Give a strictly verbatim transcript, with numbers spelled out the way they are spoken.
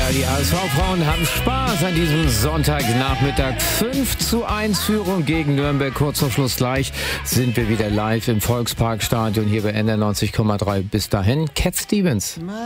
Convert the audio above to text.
die A S V-Frauen haben Spaß an diesem Sonntagnachmittag. fünf zu eins Führung gegen Nürnberg. Kurz vor Schluss gleich sind wir wieder live im Volksparkstadion hier bei N R neunzig Komma drei. Bis dahin, Cat Stevens.